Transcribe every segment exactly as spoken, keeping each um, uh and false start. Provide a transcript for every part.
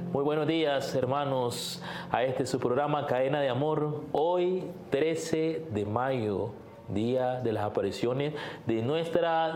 Muy buenos días, hermanos, a este su programa Cadena de Amor. Hoy, trece de mayo, día de las apariciones de Nuestra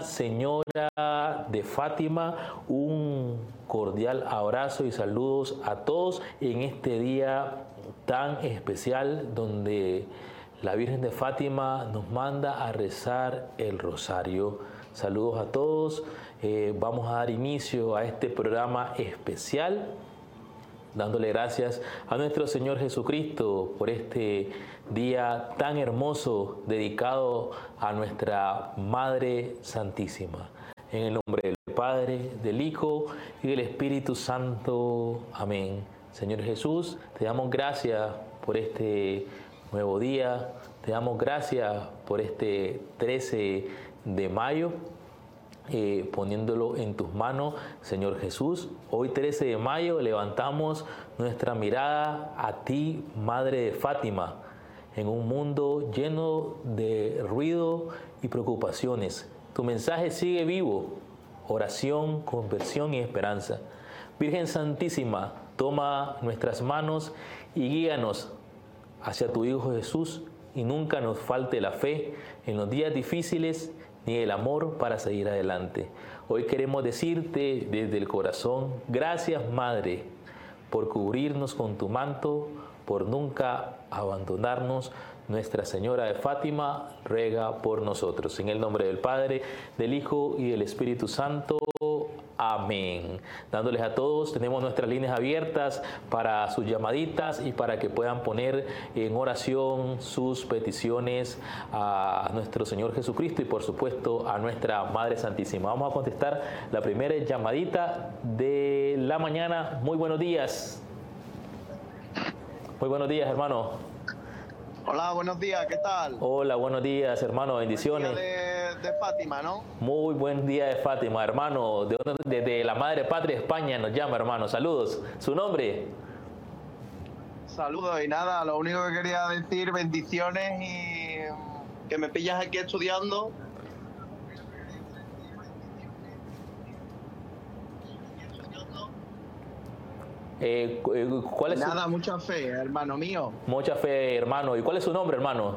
Señora de Fátima. Un cordial abrazo y saludos a todos en este día tan especial donde la Virgen de Fátima nos manda a rezar el rosario. Saludos a todos. Eh, vamos a dar inicio a este programa especial, dándole gracias a nuestro Señor Jesucristo por este día tan hermoso dedicado a nuestra Madre Santísima. En el nombre del Padre, del Hijo y del Espíritu Santo. Amén. Señor Jesús, te damos gracias por este nuevo día. Te damos gracias por este trece de mayo. Eh, poniéndolo en tus manos, Señor Jesús. Hoy trece de mayo levantamos nuestra mirada a ti, Madre de Fátima, en un mundo lleno de ruido y preocupaciones. Tu mensaje sigue vivo: oración, conversión y esperanza. Virgen Santísima, toma nuestras manos y guíanos hacia tu Hijo Jesús, y nunca nos falte la fe en los días difíciles ni el amor para seguir adelante. Hoy queremos decirte desde el corazón: gracias, Madre, por cubrirnos con tu manto, por nunca abandonarnos. Nuestra Señora de Fátima ruega por nosotros. En el nombre del Padre, del Hijo y del Espíritu Santo. Amén. Dándoles a todos, tenemos nuestras líneas abiertas para sus llamaditas y para que puedan poner en oración sus peticiones a nuestro Señor Jesucristo y por supuesto a nuestra Madre Santísima. Vamos a contestar la primera llamadita de la mañana. Muy buenos días. Muy buenos días, hermano. Hola, buenos días, ¿qué tal? Hola, buenos días, hermano, bendiciones. Buen día de, de Fátima, ¿no? Muy buen día de Fátima, hermano. Desde de, de la Madre Patria España nos llama, hermano. Saludos. ¿Su nombre? Saludos y nada, lo único que quería decir, bendiciones y que me pillas aquí estudiando. Eh, ¿cuál es Nada, su... mucha fe, hermano mío. Mucha fe, hermano. ¿Y cuál es su nombre, hermano?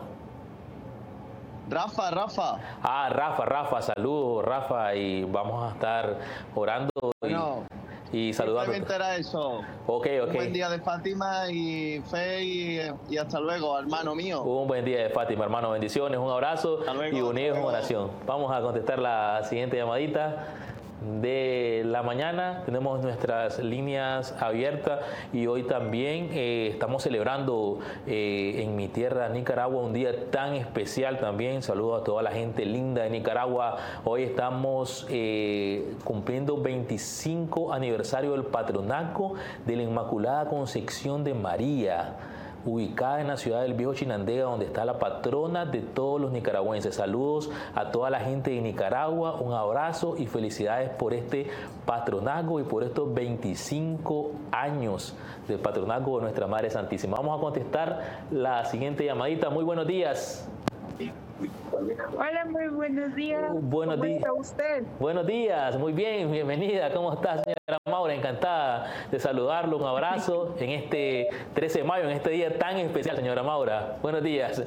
Rafa, Rafa. Ah, Rafa, Rafa, saludos, Rafa, y vamos a estar orando bueno, y, y saludando. Simplemente era eso. Ok, ok. Un buen día de Fátima y fe y, y hasta luego, hermano mío. Un buen día de Fátima, hermano. Bendiciones, un abrazo luego, y unidos en oración. Vamos a contestar la siguiente llamadita de la mañana. Tenemos nuestras líneas abiertas y hoy también eh, estamos celebrando eh, en mi tierra, Nicaragua, un día tan especial también. Saludos a toda la gente linda de Nicaragua. Hoy estamos eh, cumpliendo veinticinco aniversario del patronazgo de la Inmaculada Concepción de María, ubicada en la ciudad del Viejo Chinandega, donde está la patrona de todos los nicaragüenses. Saludos a toda la gente de Nicaragua, un abrazo y felicidades por este patronazgo y por estos veinticinco años del patronazgo de nuestra Madre Santísima. Vamos a contestar la siguiente llamadita. Muy buenos días. Hola, muy buenos días. Buenos ¿Cómo días. está usted? Buenos días, muy bien, bienvenida. ¿Cómo está, señora Maura? Encantada de saludarlo. Un abrazo en este trece de mayo, en este día tan especial, señora Maura. Buenos días.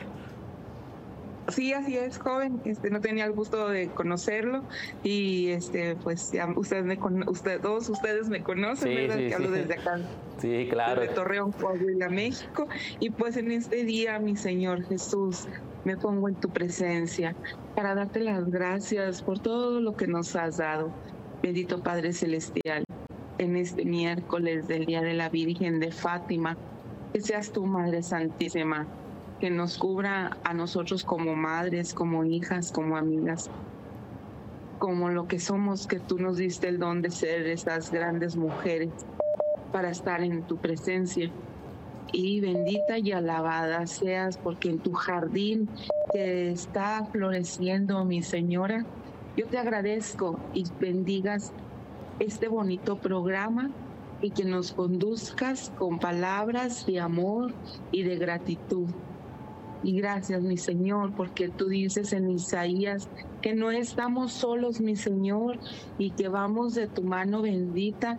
Sí, así es, joven. Este, no tenía el gusto de conocerlo y este, pues ya ustedes me con, usted, todos ustedes me conocen, Sí, ¿verdad? sí, que sí. hablo desde acá. Sí, claro. Desde Torreón, Coahuila, México. Y pues en este día, mi Señor Jesús, me pongo en tu presencia para darte las gracias por todo lo que nos has dado. Bendito Padre Celestial, en este miércoles del Día de la Virgen de Fátima, que seas tu Madre Santísima, que nos cubra a nosotros como madres, como hijas, como amigas, como lo que somos, que tú nos diste el don de ser esas grandes mujeres para estar en tu presencia. Y bendita y alabada seas, porque en tu jardín que está floreciendo, mi Señora, yo te agradezco y bendigas este bonito programa y que nos conduzcas con palabras de amor y de gratitud. Y gracias, mi Señor, porque tú dices en Isaías que no estamos solos, mi Señor, y que vamos de tu mano bendita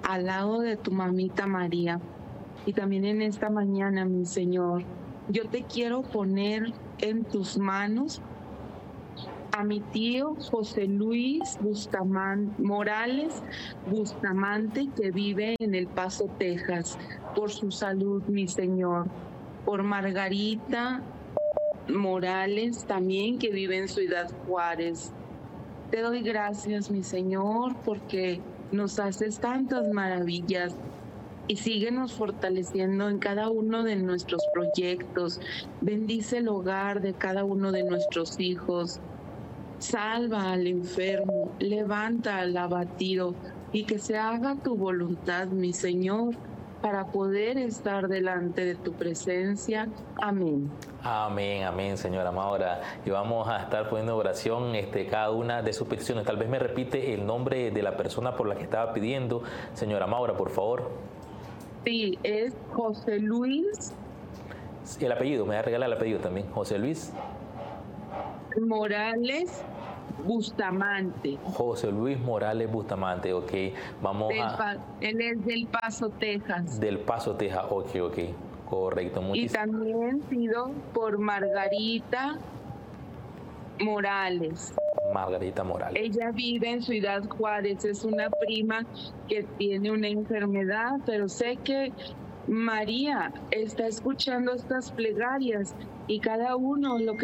al lado de tu mamita María. Y también en esta mañana, mi Señor, yo te quiero poner en tus manos a mi tío José Luis Bustamante, Morales Bustamante, que vive en El Paso, Texas, por su salud, mi Señor. Por Margarita Morales, también, que vive en Ciudad Juárez. Te doy gracias, mi Señor, porque nos haces tantas maravillas y síguenos fortaleciendo en cada uno de nuestros proyectos. Bendice el hogar de cada uno de nuestros hijos. Salva al enfermo, levanta al abatido y que se haga tu voluntad, mi Señor, para poder estar delante de tu presencia. Amén. Amén, amén, señora Maura. Y vamos a estar poniendo en oración este, cada una de sus peticiones. Tal vez me repite el nombre de la persona por la que estaba pidiendo, señora Maura, por favor. Sí, es José Luis. El apellido, me va a regalar el apellido también. José Luis Morales Bustamante. José Luis Morales Bustamante, ok. Vamos Del a... Pa- él es del Paso, Texas. Del Paso, Texas, ok, ok. Correcto, Y muchísimas también pido por Margarita Morales. Margarita Morales. Ella vive en Ciudad Juárez, es una prima que tiene una enfermedad, pero sé que María está escuchando estas plegarias y cada uno lo que